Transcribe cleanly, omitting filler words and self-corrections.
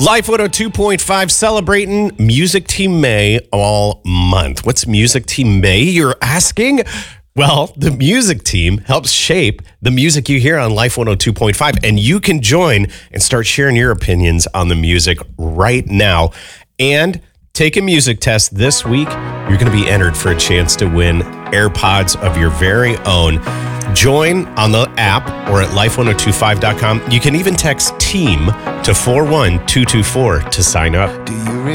Life 102.5 celebrating Music Team May all month. What's Music Team May, you're asking? Well, the music team helps shape the music you hear on Life 102.5, and you can join and start sharing your opinions on the music right now. And take a music test this week. You're going to be entered for a chance to win AirPods of your very own. Join on the app or at life1025.com. You can even text TEAM to 41224 to sign up.